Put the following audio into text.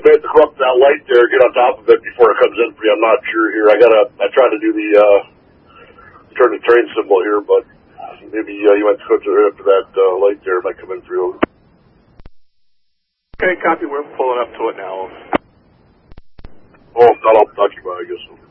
may have to go up to that light there, get on top of it before it comes in for you. I'm not sure here. I tried to do the, turn the train symbol here, but maybe, you might go to that, light there. It might come in for you. Okay, copy. We're pulling up to it now. Oh, not all talking about, I guess.